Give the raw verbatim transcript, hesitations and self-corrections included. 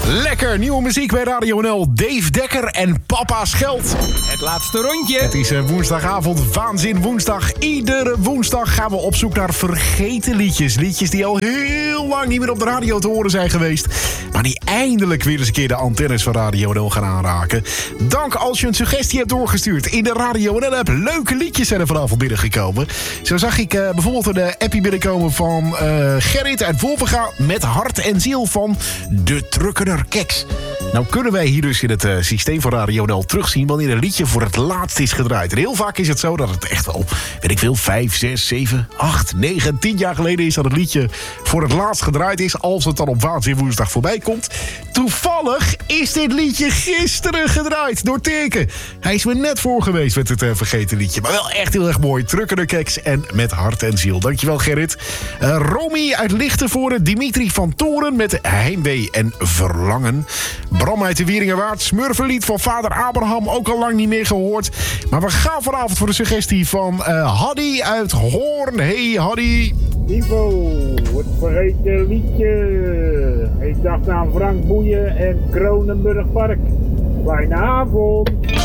Lekker, nieuwe muziek bij Radio N L. Dave Dekker en Papa Scheld. Het laatste rondje. Het is woensdagavond, Waanzin Woensdag. Iedere woensdag gaan we op zoek naar vergeten liedjes. Liedjes die al heel lang niet meer op de radio te horen zijn geweest. Maar die eindelijk weer eens een keer de antennes van Radio N L gaan aanraken. Dank als je een suggestie hebt doorgestuurd in de Radio N L-app. Leuke liedjes zijn er vanavond binnengekomen. Zo zag ik uh, bijvoorbeeld een appie binnenkomen van uh, Gerrit uit Wolvenga met hart en ziel van De Truckener Keks. Nou kunnen wij hier dus in het uh, systeem van Radio N L terugzien wanneer een liedje voor het laatst is gedraaid. En heel vaak is het zo dat het echt wel, weet ik veel, vijf, zes, zeven, acht, negen, tien jaar geleden is dat het liedje voor het laatst gedraaid is, als het dan op Waanzin Woensdag voorbij komt. Toevallig is dit liedje gisteren gedraaid door Teken. Hij is me net voor geweest met het uh, vergeten liedje. Maar wel echt heel erg mooi. Truckener Keks en met hart en ziel. Dankjewel Gerrit. Uh, Romy uit Lichtenvoorde. Dimitri van Toren met Heimwee en Verlangen. Bram uit de Wieringerwaard. Smurfenlied van vader Abraham. Ook al lang niet meer gehoord. Maar we gaan vanavond voor de suggestie van uh, Haddy uit Hoorn. Hey Haddy. Ivo, het vergeten liedje. Ik dacht aan Frank Boeien en Kronenburg Park. Fijne avond.